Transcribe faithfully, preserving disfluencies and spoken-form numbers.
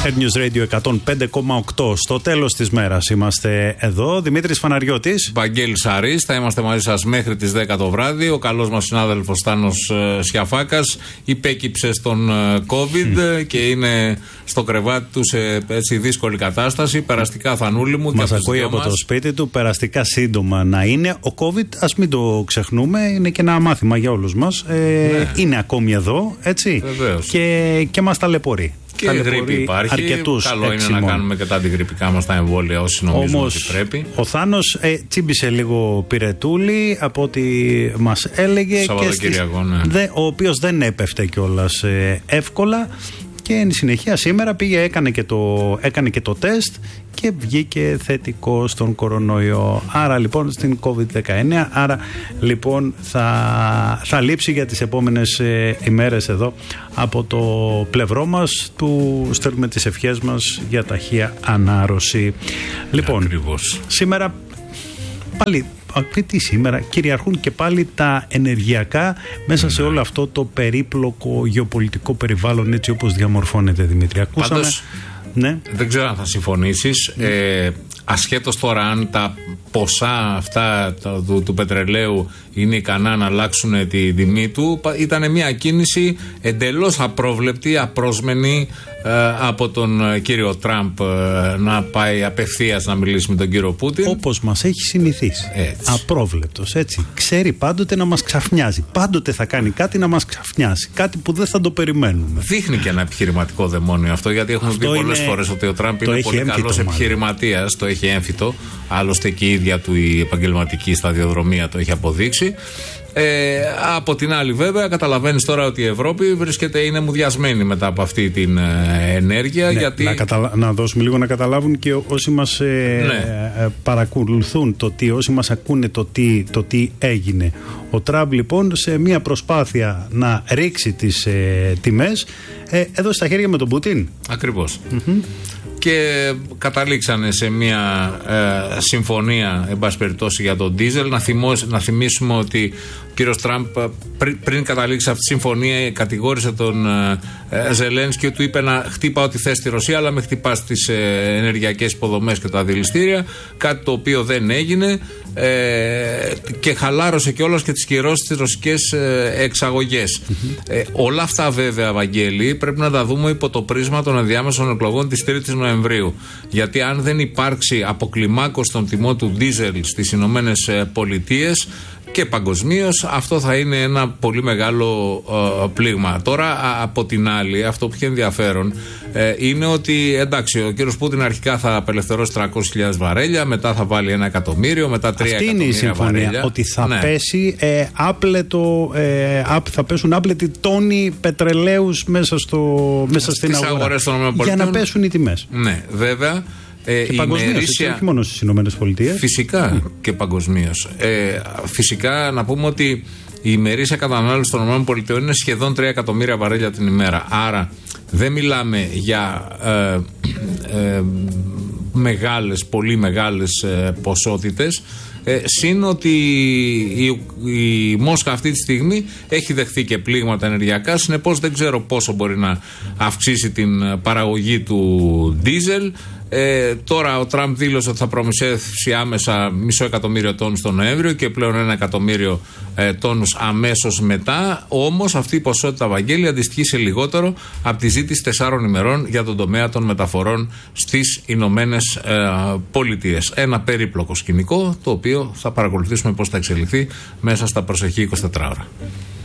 News Radio εκατόν πέντε κόμμα οκτώ. Στο τέλος της μέρας είμαστε εδώ. Δημήτρης Φαναριώτης. Βαγγέλης Αρής. Θα είμαστε μαζί σας μέχρι τις δέκα το βράδυ. Ο καλός μας συνάδελφος Στάνος ε, Σιαφάκας υπέκυψε στον ε, COVID mm. και είναι στο κρεβάτι του σε έτσι δύσκολη κατάσταση. Περαστικά, Θανούλη μου. Μας ακούει από μας. Το σπίτι του. Περαστικά σύντομα να είναι. Ο COVID, ας μην το ξεχνούμε, είναι και ένα μάθημα για όλους μας. Ε, ναι. Είναι ακόμη εδώ, έτσι. Βεβαίως. Και, και μας ταλαιπωρεί. Και η γρήπη υπάρχει. Αρκετούς Καλό εξημών. είναι να κάνουμε και τα αντιγρυπικά μας τα εμβόλια όσοι νομίζουμε Όμως, ότι πρέπει. Ο Θάνος ε, τσίμπησε λίγο πυρετούλη από ό,τι μας έλεγε. Σαββατοκύριακο, ναι. Δε, ο οποίος δεν έπεφτε κιόλας ε, εύκολα. Και εν συνεχεία σήμερα πήγε, έκανε και, το, έκανε και το τεστ και βγήκε θετικό στον κορονοϊό. Άρα λοιπόν στην κόβιντ δεκαεννέα, άρα λοιπόν θα, θα λείψει για τις επόμενες ε, ημέρες εδώ από το πλευρό μας. Του στέλνουμε τις ευχές μας για ταχεία ανάρρωση. Λοιπόν, ακριβώς. Σήμερα πάλι... Τι σήμερα κυριαρχούν και πάλι τα ενεργειακά μέσα σε όλο αυτό το περίπλοκο γεωπολιτικό περιβάλλον, έτσι όπως διαμορφώνεται, Δημήτρη. Ακούσαμε. Πάντως, ναι. δεν ξέρω αν θα συμφωνήσεις. Mm. Ε, ασχέτως τώρα αν τα ποσά αυτά το, του, του πετρελαίου είναι ικανά να αλλάξουν τη τιμή του, ήταν μια κίνηση εντελώς απρόβλεπτη, απρόσμενη ε, από τον ε, κύριο Τραμπ ε, να πάει απευθείας να μιλήσει με τον κύριο Πούτιν. Όπως μας έχει συνηθίσει. Έτσι. Απρόβλεπτος, έτσι. Ξέρει πάντοτε να μας ξαφνιάζει. Πάντοτε θα κάνει κάτι να μας ξαφνιάσει. Κάτι που δεν θα το περιμένουμε. Δείχνει και ένα επιχειρηματικό δαιμόνιο αυτό, γιατί έχουμε αυτό πει πολλές είναι... φορές ότι ο Τραμπ είναι πολύ καλός επιχειρηματίας. Το έχει έμφυτο. Άλλωστε και η ίδια του η επαγγελματική σταδιοδρομία το έχει αποδείξει. Ε, από την άλλη, βέβαια, καταλαβαίνεις τώρα ότι η Ευρώπη βρίσκεται, είναι μουδιασμένη μετά από αυτή την ε, ενέργεια. Ναι, γιατί... να, καταλα... να δώσουμε λίγο να καταλάβουν και όσοι μας ε, ναι. ε, παρακολουθούν το τι, όσοι μας ακούνε το τι, το τι έγινε. Ο Τραμπ λοιπόν σε μια προσπάθεια να ρίξει τις ε, τιμές ε, έδωσε στα χέρια με τον Πούτιν. Ακριβώς. Mm-hmm. Και καταλήξανε σε μια ε, συμφωνία, εν πάση περιπτώσει, για τον ντίζελ. Να, θυμώς, να θυμίσουμε ότι ο κύριος Τραμπ πρι, πριν καταλήξει αυτή τη συμφωνία κατηγόρησε τον ε, Ζελένσκι και του είπε να χτύπα ό,τι θες στη Ρωσία, αλλά με χτυπάς τις ε, ενεργειακές υποδομές και τα δηληστήρια, κάτι το οποίο δεν έγινε ε, και χαλάρωσε κιόλας και τις κυρώσεις στις ρωσικές ε, εξαγωγές. Mm-hmm. Ε, όλα αυτά βέβαια, Βαγγέλη, πρέπει να τα δούμε υπό το πρίσμα των ενδιάμεσων εκλογών της τρίτης Νοεμβρίου. Γιατί αν δεν υπάρξει αποκλιμάκωση των τιμών του ντίζελ στις Ηνωμένες Πολιτείες και παγκοσμίως, αυτό θα είναι ένα πολύ μεγάλο ε, πλήγμα. Τώρα, α, από την άλλη, αυτό που έχει ενδιαφέρον ε, είναι ότι, εντάξει, ο κύριος Πούτιν αρχικά θα απελευθερώσει τριακόσιες χιλιάδες βαρέλια, μετά θα βάλει ένα εκατομμύριο, μετά τρία αυτή εκατομμύρια είναι η συμφωνία, βαρέλια. Ότι θα ναι. πέσει ε, άπλετο, ε, άπ, θα πέσουν άπλετοι τόνοι πετρελαίους μέσα, στο, μέσα στην αγορά για να πέσουν οι τιμές. Ναι, βέβαια. Ε, και παγκοσμίως, όχι μόνο στις Ηνωμένες Πολιτείες. Φυσικά mm. και παγκοσμίως. Ε, φυσικά να πούμε ότι η ημερήσια κατανάλωση των Ηνωμένων Πολιτειών είναι σχεδόν τρία εκατομμύρια βαρέλια την ημέρα. Άρα δεν μιλάμε για ε, ε, μεγάλες, πολύ μεγάλες ε, ποσότητες. Ε, συν ότι η, η Μόσχα αυτή τη στιγμή έχει δεχθεί και πλήγματα ενεργειακά, συνεπώς δεν ξέρω πόσο μπορεί να αυξήσει την παραγωγή του ντίζελ. Ε, τώρα ο Τραμπ δήλωσε ότι θα προμηθεύσει άμεσα μισό εκατομμύριο τόνους τον Νοέμβριο και πλέον ένα εκατομμύριο ε, τόνους αμέσως μετά. Όμως αυτή η ποσότητα, Βαγγέλη, αντιστοιχεί σε λιγότερο από τη ζήτηση τεσσάρων ημερών για τον τομέα των μεταφορών στις Ηνωμένες ε, Πολιτείες. Ένα περίπλοκο σκηνικό, το οποίο θα παρακολουθήσουμε πώς θα εξελιχθεί μέσα στα προσεχή είκοσι τέσσερις ώρα.